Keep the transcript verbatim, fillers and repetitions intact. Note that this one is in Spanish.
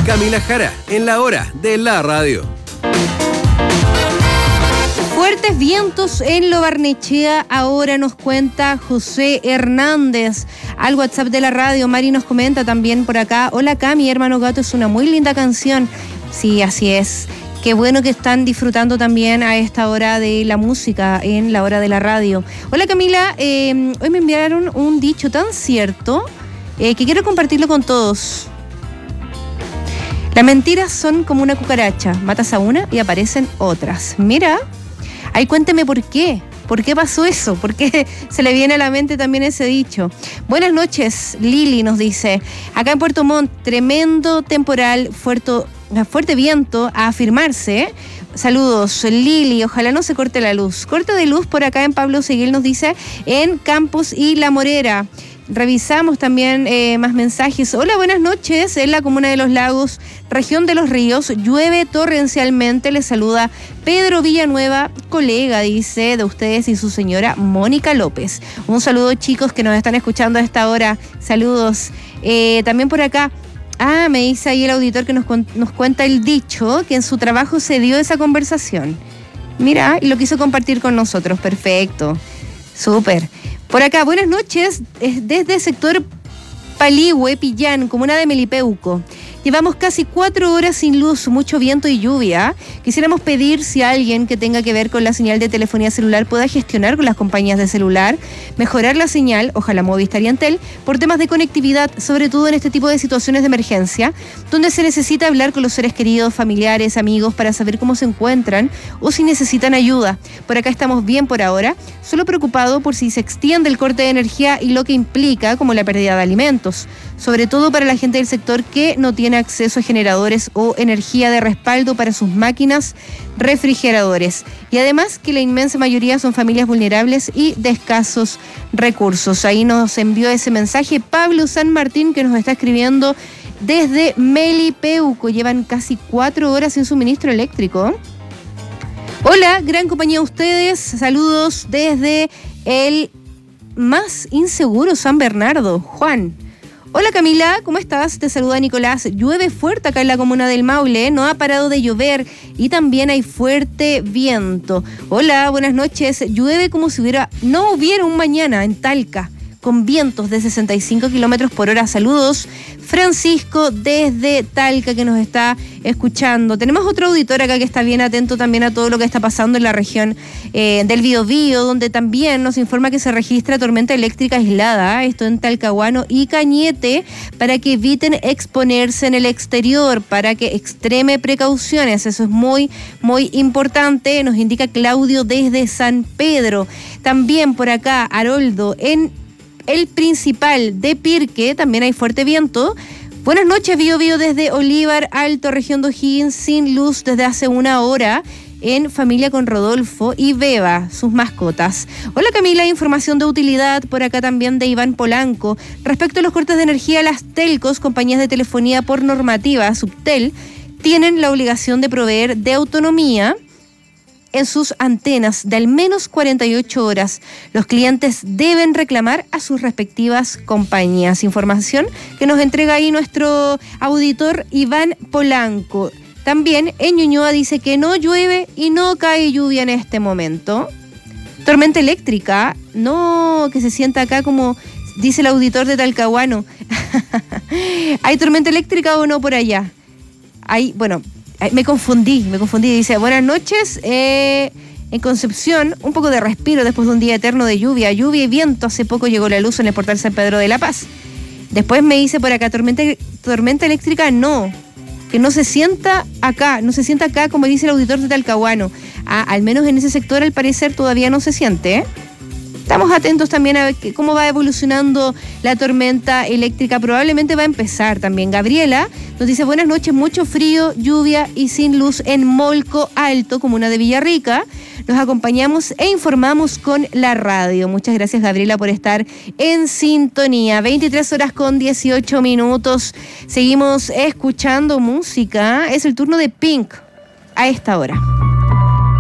Camila Jara, en la hora de la radio. Fuertes vientos en Lo Barnechea, ahora nos cuenta José Hernández al WhatsApp de la radio. Mari nos comenta también por acá: hola Cami, Hermano Gato es una muy linda canción. Sí, así es. Qué bueno que están disfrutando también a esta hora de la música en la hora de la radio. Hola Camila, eh, hoy me enviaron un dicho tan cierto eh, que quiero compartirlo con todos. Las mentiras son como una cucaracha, matas a una y aparecen otras. Mira, ahí cuénteme por qué. ¿Por qué pasó eso? ¿Por qué se le viene a la mente también ese dicho? Buenas noches, Lili nos dice. Acá en Puerto Montt, tremendo temporal, fuerte, fuerte viento a afirmarse. Saludos, Lili, ojalá no se corte la luz. Corte de luz por acá en Pablo Seguil nos dice, en Campos y La Morera. Revisamos también eh, más mensajes. Hola, buenas noches. En la comuna de Los Lagos, región de Los Ríos, llueve torrencialmente. Les saluda Pedro Villanueva, colega, dice, de ustedes y su señora Mónica López. Un saludo, chicos, que nos están escuchando a esta hora. Saludos. Eh, también por acá. Ah, me dice ahí el auditor que nos, nos cuenta el dicho, que en su trabajo se dio esa conversación. Mira, y lo quiso compartir con nosotros. Perfecto. Súper. Por acá, buenas noches, desde el sector Paligüe, Pillán, comuna de Melipeuco. Llevamos casi cuatro horas sin luz, mucho viento y lluvia. Quisiéramos pedir si alguien que tenga que ver con la señal de telefonía celular pueda gestionar con las compañías de celular, mejorar la señal, ojalá Movistar y Antel, por temas de conectividad, sobre todo en este tipo de situaciones de emergencia, donde se necesita hablar con los seres queridos, familiares, amigos, para saber cómo se encuentran o si necesitan ayuda. Por acá estamos bien por ahora, solo preocupado por si se extiende el corte de energía y lo que implica, como la pérdida de alimentos, sobre todo para la gente del sector que no tiene acceso a generadores o energía de respaldo para sus máquinas, refrigeradores. Y además que la inmensa mayoría son familias vulnerables y de escasos recursos. Ahí nos envió ese mensaje Pablo San Martín, que nos está escribiendo desde Melipeuco. Llevan casi cuatro horas sin suministro eléctrico. Hola, gran compañía a ustedes. Saludos desde el más inseguro San Bernardo. Juan. Hola Camila, ¿cómo estás? Te saluda Nicolás. Llueve fuerte acá en la comuna del Maule, no ha parado de llover y también hay fuerte viento. Hola, buenas noches. Llueve como si hubiera, no hubiera un mañana en Talca, con vientos de sesenta y cinco kilómetros por hora. Saludos, Francisco, desde Talca, que nos está escuchando. Tenemos otro auditor acá que está bien atento también a todo lo que está pasando en la región eh, del Biobío, donde también nos informa que se registra tormenta eléctrica aislada, esto en Talcahuano y Cañete, para que eviten exponerse en el exterior, para que extreme precauciones. Eso es muy, muy importante, nos indica Claudio desde San Pedro. También por acá, Haroldo, en el principal de Pirque, también hay fuerte viento. Buenas noches, Bio Bio desde Olívar Alto, región de O'Higgins, sin luz desde hace una hora, en familia con Rodolfo y Beba, sus mascotas. Hola Camila, información de utilidad por acá también de Iván Polanco. Respecto a los cortes de energía, las telcos, compañías de telefonía por normativa, Subtel, tienen la obligación de proveer de autonomía en sus antenas de al menos cuarenta y ocho horas. Los clientes deben reclamar a sus respectivas compañías. Información que nos entrega ahí nuestro auditor Iván Polanco. También en Ñuñoa dice que no llueve y no cae lluvia en este momento. Tormenta eléctrica, no, que se sienta acá como dice el auditor de Talcahuano. ¿Hay tormenta eléctrica o no por allá? Hay, bueno... Me confundí, me confundí. Dice, buenas noches, eh, en Concepción, un poco de respiro después de un día eterno de lluvia, lluvia y viento. Hace poco llegó la luz en el portal San Pedro de la Paz. Después me dice por acá, tormenta, tormenta eléctrica, no, que no se sienta acá, no se sienta acá como dice el auditor de Talcahuano. Ah, al menos en ese sector al parecer todavía no se siente, ¿eh? Estamos atentos también a ver cómo va evolucionando la tormenta eléctrica. Probablemente va a empezar también. Gabriela nos dice, buenas noches, mucho frío, lluvia y sin luz en Molco Alto, comuna de Villarrica. Nos acompañamos e informamos con la radio. Muchas gracias, Gabriela, por estar en sintonía. veintitrés horas con dieciocho minutos. Seguimos escuchando música. Es el turno de Pink a esta hora.